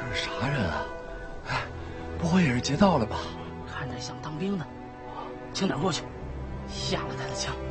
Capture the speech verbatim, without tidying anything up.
这是啥人啊？哎，不会也是劫道了吧？ 看着像当兵的，请点过去，下了他的枪。